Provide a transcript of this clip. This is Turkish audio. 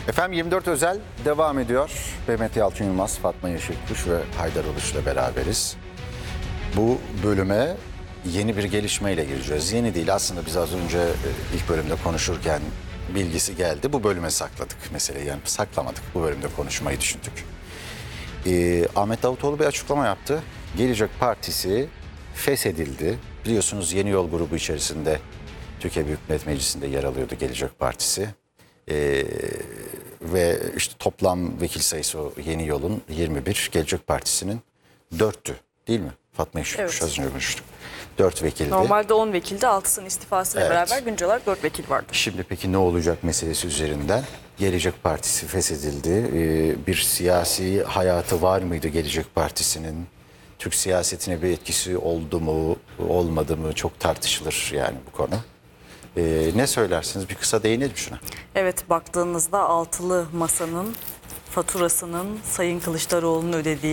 Efendim 24 özel devam ediyor. Mehmet Yalçın Yılmaz, Fatma Yeşilkuş ve Haydar Uluç'la beraberiz. Bu bölüme yeni bir gelişmeyle gireceğiz. Yeni değil aslında, biz az önce ilk bölümde konuşurken bilgisi geldi. Bu bölüme sakladık meseleyi, yani saklamadık. Bu bölümde konuşmayı düşündük. Ahmet Davutoğlu bir açıklama yaptı. Gelecek Partisi feshedildi. Biliyorsunuz Yeni Yol grubu içerisinde Türkiye Büyük Millet Meclisi'nde yer alıyordu Gelecek Partisi. Ve işte toplam vekil sayısı o Yeni Yol'un 21, Gelecek Partisi'nin 4'tü değil mi? Fatma Yeşilkuş, Evet. az önce konuştuk. 4 vekildi. Normalde 10 vekildi, 6'sının istifasıyla Evet. beraber güncel olarak 4 vekil vardı. Şimdi peki ne olacak meselesi üzerinden? Gelecek Partisi feshedildi. Bir siyasi hayatı var mıydı Gelecek Partisi'nin? Türk siyasetine bir etkisi oldu mu, olmadı mı çok tartışılır yani bu konu. Ne söylersiniz? Bir kısa değinelim şuna. Evet, baktığınızda altılı masanın faturasının Sayın Kılıçdaroğlu'nun ödediği